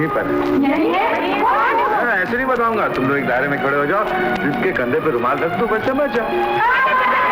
यहीं पर ऐसे नहीं बताऊंगा। तुम लोग एक दायरे में खड़े हो जाओ, जिसके कंधे पे रुमाल रख दो, बस समझ जाओ।